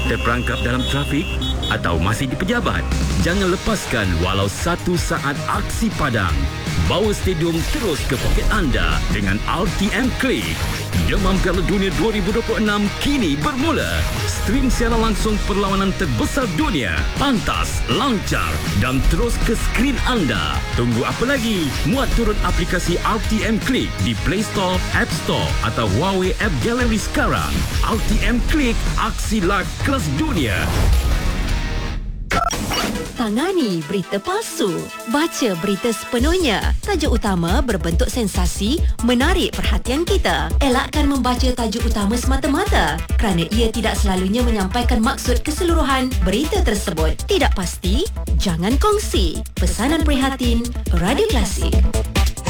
terperangkap dalam trafik atau masih di pejabat? Jangan lepaskan walau 1 saat aksi padang. Bawa stadium terus ke poket anda dengan RTM Click. Demam Piala Dunia 2026 kini bermula. Stream siaran langsung perlawanan terbesar dunia. Pantas, lancar dan terus ke skrin anda. Tunggu apa lagi? Muat turun aplikasi RTM Click di Play Store, App Store atau Huawei App Gallery sekarang. RTM Click, aksi live kelas dunia. Tangani berita palsu. Baca berita sepenuhnya. Tajuk utama berbentuk sensasi, menarik perhatian kita. Elakkan membaca tajuk utama semata-mata kerana ia tidak selalunya menyampaikan maksud keseluruhan berita tersebut. Tidak pasti? Jangan kongsi. Pesanan prihatin, Radio Klasik.